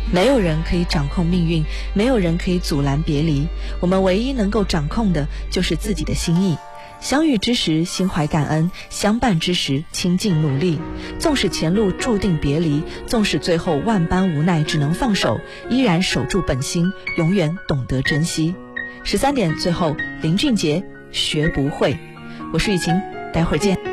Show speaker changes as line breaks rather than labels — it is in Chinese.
没有人可以掌控命运，没有人可以阻拦别离，我们唯一能够掌控的就是自己的心意。相遇之时心怀感恩，相伴之时倾尽努力，纵使前路注定别离，纵使最后万般无奈只能放手，依然守住本心，永远懂得珍惜。13点最后林俊杰学不会。我是雨晴，待会儿见。